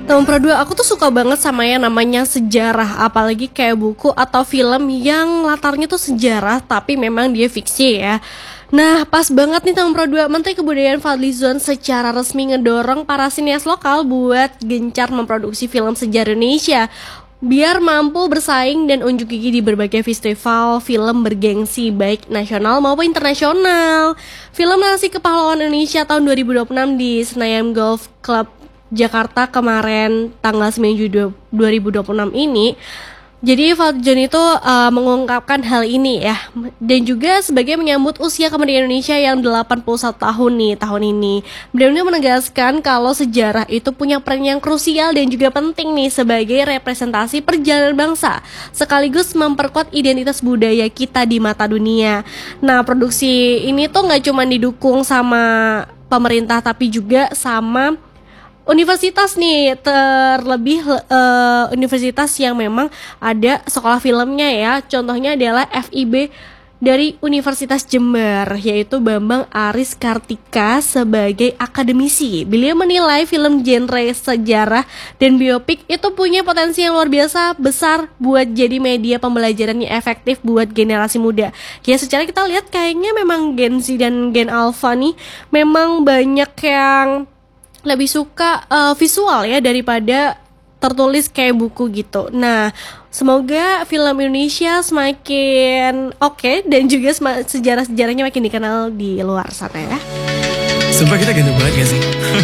Nomor 2, aku tuh suka banget sama yang namanya sejarah, apalagi kayak buku atau film yang latarnya tuh sejarah tapi memang dia fiksi ya. Nah, pas banget nih nomor 2, Menteri Kebudayaan Fadlizon secara resmi ngedorong para sinias lokal buat gencar memproduksi film sejarah Indonesia biar mampu bersaing dan unjuk gigi di berbagai festival film bergengsi baik nasional maupun internasional. Film Nasi Kepahlawan Indonesia tahun 2026 di Senayan Golf Club Jakarta kemarin tanggal 9 Juli 2026 ini. Jadi Fadlizon itu mengungkapkan hal ini ya. Dan juga sebagai menyambut usia kemerdekaan Indonesia yang 81 tahun nih tahun ini. Beliau menegaskan kalau sejarah itu punya peran yang krusial dan juga penting nih sebagai representasi perjalanan bangsa, sekaligus memperkuat identitas budaya kita di mata dunia. Nah, produksi ini tuh nggak cuma didukung sama pemerintah tapi juga sama universitas nih, terlebih universitas yang memang ada sekolah filmnya ya. Contohnya adalah FIB dari Universitas Jember, yaitu Bambang Aris Kartika sebagai akademisi. Beliau menilai film genre sejarah dan biopik itu punya potensi yang luar biasa besar buat jadi media pembelajaran yang efektif buat generasi muda. Ya secara kita lihat kayaknya memang Gen Z dan Gen Alpha nih memang banyak yang lebih suka visual ya daripada tertulis kayak buku gitu. Nah, semoga film Indonesia semakin oke dan juga sejarah-sejarahnya makin dikenal di luar sana ya. Sumpah kita ganteng banget gak sih?